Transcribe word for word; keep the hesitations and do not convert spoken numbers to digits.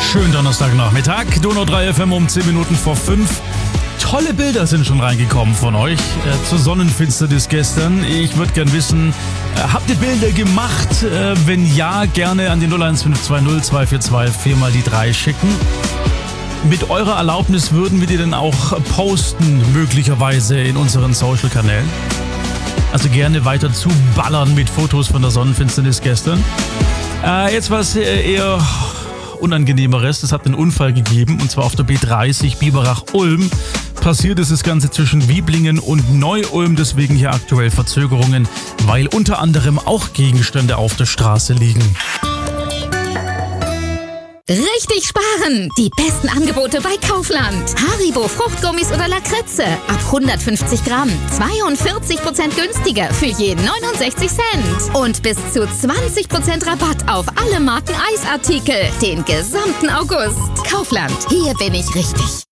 Schönen Donnerstagnachmittag, Donau drei F M um zehn Minuten vor fünf. Tolle Bilder sind schon reingekommen von euch äh, zur Sonnenfinsternis gestern. Ich würde gern wissen, äh, habt ihr Bilder gemacht? Äh, wenn ja, gerne an die null eins fünf zwei null zwei vier zwei vier mal die drei schicken. Mit eurer Erlaubnis würden wir die dann auch posten, möglicherweise in unseren Social-Kanälen. Also gerne weiter zuballern mit Fotos von der Sonnenfinsternis gestern. Äh, jetzt was äh, eher Unangenehmeres. Es hat einen Unfall gegeben, und zwar auf der B dreißig Biberach-Ulm. Passiert ist das Ganze zwischen Wieblingen und Neu-Ulm, deswegen hier aktuell Verzögerungen, weil unter anderem auch Gegenstände auf der Straße liegen. Richtig sparen! Die besten Angebote bei Kaufland. Haribo Fruchtgummis oder Lakritze ab hundertfünfzig Gramm. zweiundvierzig Prozent günstiger für je neunundsechzig Cent. Und bis zu zwanzig Prozent Rabatt auf alle Marken Eisartikel. Den gesamten August. Kaufland. Hier bin ich richtig.